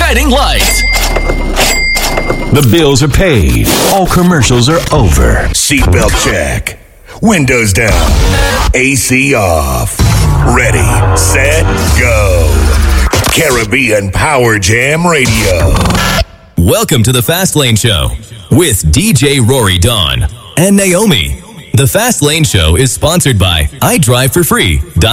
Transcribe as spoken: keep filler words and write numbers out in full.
guiding light. The bills are paid. All commercials are over. Seatbelt check. Windows down. A C off. Ready, set, go. Caribbean Power Jam Radio. Welcome to the Fast Lane Show with D J Rory Dawn and Naomi. The Fast Lane Show is sponsored by I Drive for Free.